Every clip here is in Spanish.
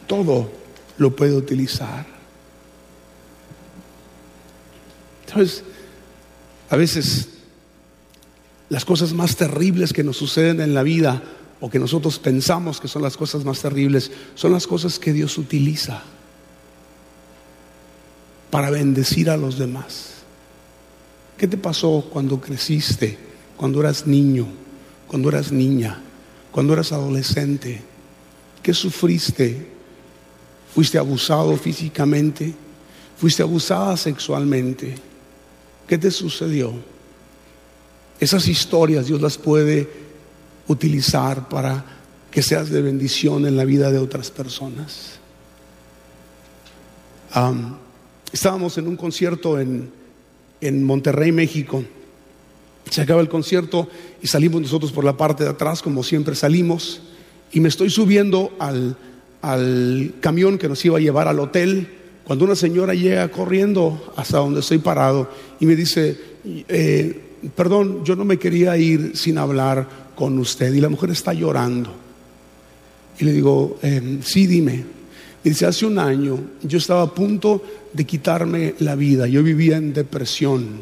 todo lo puede utilizar. ¿Sabes? A veces las cosas más terribles que nos suceden en la vida, o que nosotros pensamos que son las cosas más terribles, son las cosas que Dios utiliza para bendecir a los demás. ¿Qué te pasó cuando creciste? Cuando eras niño, cuando eras niña, cuando eras adolescente. ¿Qué sufriste? ¿Fuiste abusado físicamente? ¿Fuiste abusada sexualmente? ¿Qué te sucedió? Esas historias Dios las puede utilizar para que seas de bendición en la vida de otras personas. Estábamos en un concierto en Monterrey, México. Se acaba el concierto y salimos nosotros por la parte de atrás, como siempre salimos, y me estoy subiendo al camión que nos iba a llevar al hotel, cuando una señora llega corriendo hasta donde estoy parado y me dice: perdón, yo no me quería ir sin hablar con usted. Y la mujer está llorando. Y le digo: sí, dime. Y dice: hace un año yo estaba a punto de quitarme la vida. Yo vivía en depresión.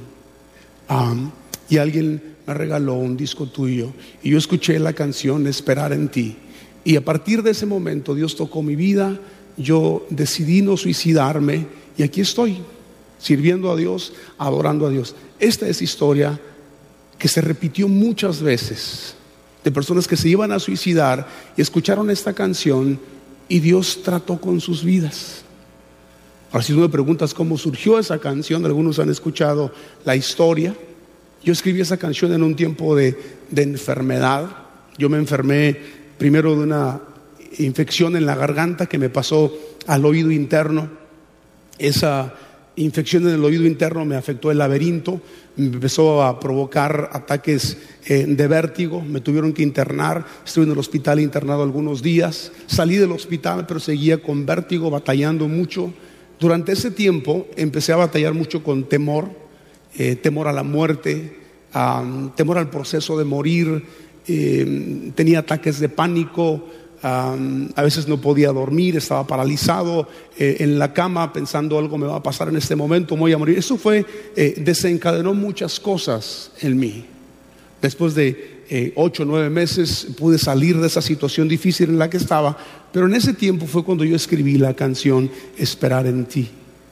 Y alguien me regaló un disco tuyo. Y yo escuché la canción Esperar en ti. Y a partir de ese momento Dios tocó mi vida. Yo decidí no suicidarme. Y aquí estoy, sirviendo a Dios, adorando a Dios. Esta es historia que se repitió muchas veces, de personas que se iban a suicidar y escucharon esta canción y Dios trató con sus vidas. Ahora, si tú me preguntas cómo surgió esa canción, algunos han escuchado la historia. Yo escribí esa canción en un tiempo de enfermedad. Yo me enfermé primero de una infección en la garganta que me pasó al oído interno. Esa infección en el oído interno me afectó el laberinto, me empezó a provocar ataques de vértigo, me tuvieron que internar, estuve en el hospital internado algunos días, salí del hospital pero seguía con vértigo, batallando mucho. Durante ese tiempo empecé a batallar mucho con temor, temor a la muerte, temor al proceso de morir, tenía ataques de pánico. A veces no podía dormir, estaba paralizado en la cama pensando: algo me va a pasar en este momento, voy a morir. Eso desencadenó muchas cosas en mí. Después de 8 o 9 meses pude salir de esa situación difícil en la que estaba, pero en ese tiempo fue cuando yo escribí la canción Esperar en ti.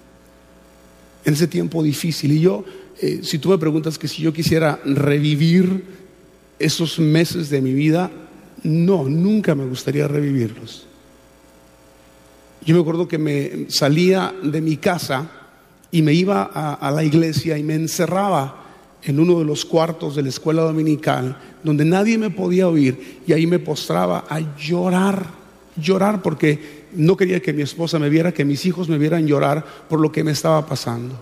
En ese tiempo difícil. Y yo, si tú me preguntas que si yo quisiera revivir esos meses de mi vida, no, nunca me gustaría revivirlos. Yo me acuerdo que me salía de mi casa y me iba a la iglesia y me encerraba en uno de los cuartos de la escuela dominical donde nadie me podía oír, y ahí me postraba a llorar porque no quería que mi esposa me viera, que mis hijos me vieran llorar por lo que me estaba pasando.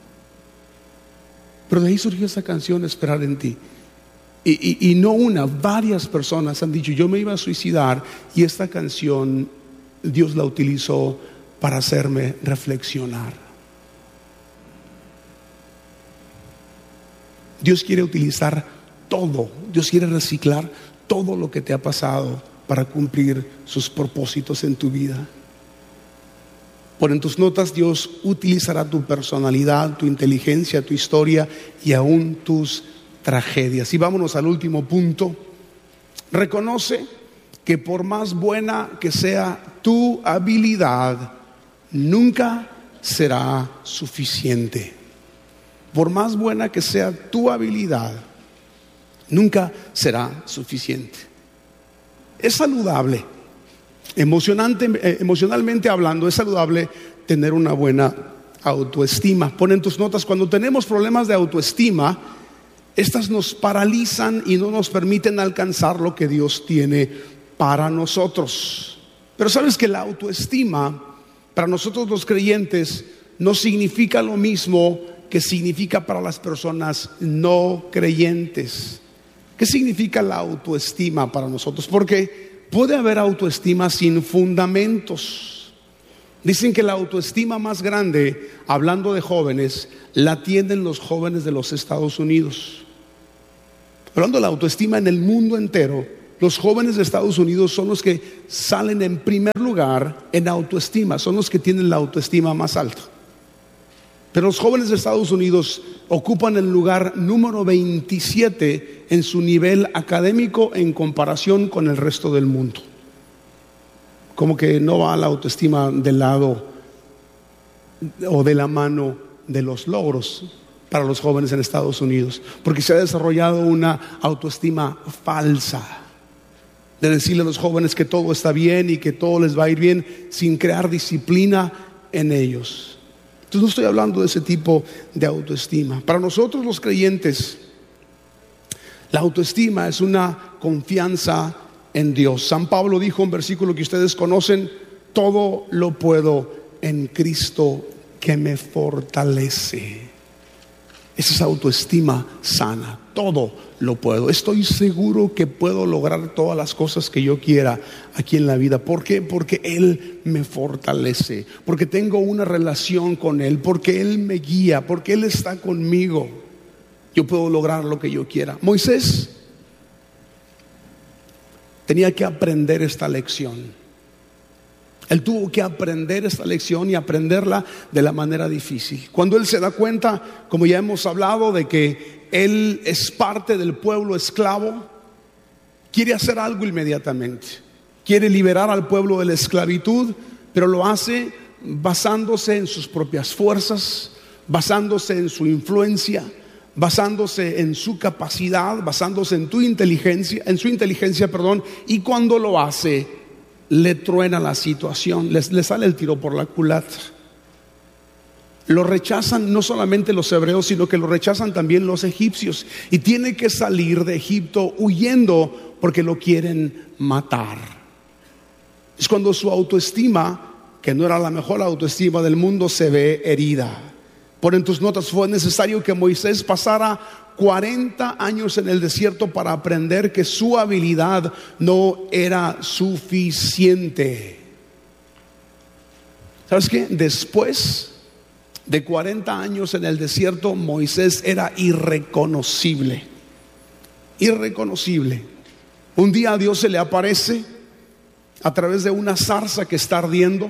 Pero de ahí surgió esa canción Esperar en ti. Y no una, varias personas han dicho: yo me iba a suicidar, y esta canción Dios la utilizó para hacerme reflexionar. Dios quiere utilizar todo, Dios quiere reciclar todo lo que te ha pasado para cumplir sus propósitos en tu vida. Pon en tus notas: Dios utilizará tu personalidad, tu inteligencia, tu historia y aún tus tragedias. Y vámonos al último punto. Reconoce que por más buena que sea tu habilidad, nunca será suficiente. Por más buena que sea tu habilidad, nunca será suficiente. Es saludable, emocionalmente hablando, es saludable tener una buena autoestima. Pon en tus notas: cuando tenemos problemas de autoestima, estas nos paralizan y no nos permiten alcanzar lo que Dios tiene para nosotros. Pero sabes que la autoestima para nosotros los creyentes no significa lo mismo que significa para las personas no creyentes. ¿Qué significa la autoestima para nosotros? Porque puede haber autoestima sin fundamentos. Dicen que la autoestima más grande, hablando de jóvenes, la tienen los jóvenes de los Estados Unidos. Hablando de la autoestima en el mundo entero, los jóvenes de Estados Unidos son los que salen en primer lugar en autoestima, son los que tienen la autoestima más alta. Pero los jóvenes de Estados Unidos ocupan el lugar número 27 en su nivel académico en comparación con el resto del mundo. Como que no va la autoestima del lado o de la mano de los logros para los jóvenes en Estados Unidos, porque se ha desarrollado una autoestima falsa de decirle a los jóvenes que todo está bien y que todo les va a ir bien sin crear disciplina en ellos. Entonces no estoy hablando de ese tipo de autoestima. Para nosotros los creyentes, la autoestima es una confianza en Dios. San Pablo dijo un versículo que ustedes conocen: todo lo puedo en Cristo que me fortalece. Esa es autoestima sana. Todo lo puedo. Estoy seguro que puedo lograr todas las cosas que yo quiera aquí en la vida. ¿Por qué? Porque Él me fortalece, porque tengo una relación con Él, porque Él me guía, porque Él está conmigo. Yo puedo lograr lo que yo quiera. Moisés tenía que aprender esta lección. Él tuvo que aprender esta lección y aprenderla de la manera difícil. Cuando él se da cuenta, como ya hemos hablado, de que él es parte del pueblo esclavo, quiere hacer algo inmediatamente. Quiere liberar al pueblo de la esclavitud, pero lo hace basándose en sus propias fuerzas, basándose en su influencia, basándose en su capacidad, basándose en su inteligencia, y cuando lo hace, le truena la situación, le sale el tiro por la culata. Lo rechazan no solamente los hebreos, sino que lo rechazan también los egipcios, y tiene que salir de Egipto huyendo porque lo quieren matar. Es cuando su autoestima, que no era la mejor autoestima del mundo, se ve herida. Pon en tus notas: fue necesario que Moisés pasara 40 años en el desierto para aprender que su habilidad no era suficiente. ¿Sabes qué? Después de 40 años en el desierto, Moisés era irreconocible. Irreconocible. Un día Dios se le aparece a través de una zarza que está ardiendo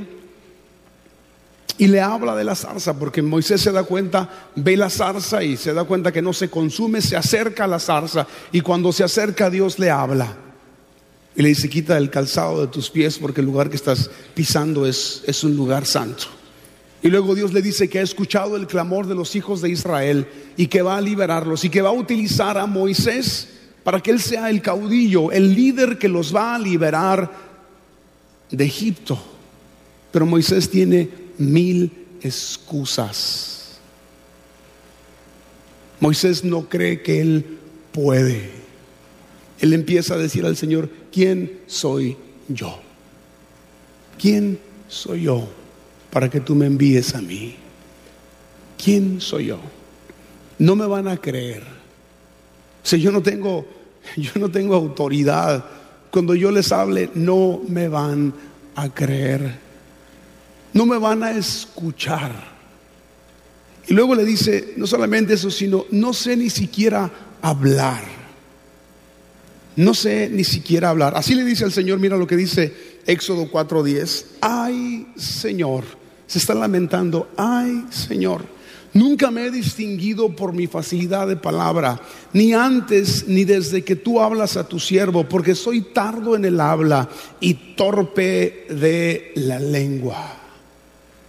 y le habla de la zarza, porque Moisés se da cuenta, ve la zarza y se da cuenta que no se consume, se acerca a la zarza, y cuando se acerca, Dios le habla y le dice: quita el calzado de tus pies, porque el lugar que estás pisando es un lugar santo. Y luego Dios le dice que ha escuchado el clamor de los hijos de Israel y que va a liberarlos, y que va a utilizar a Moisés para que él sea el caudillo, el líder que los va a liberar de Egipto. Pero Moisés tiene 1000 excusas. Moisés no cree que él puede. Él empieza a decir al Señor: ¿quién soy yo? ¿Quién soy yo para que tú me envíes a mí? ¿Quién soy yo? No me van a creer. O sea, yo no tengo autoridad. Cuando yo les hable, no me van a creer. No me van a escuchar. Y luego le dice: no solamente eso, sino no sé ni siquiera hablar. No sé ni siquiera hablar. Así le dice al Señor. Mira lo que dice Éxodo 4:10. Ay, Señor, se está lamentando. Ay, Señor, nunca me he distinguido por mi facilidad de palabra, ni antes ni desde que tú hablas a tu siervo, porque soy tardo en el habla y torpe de la lengua.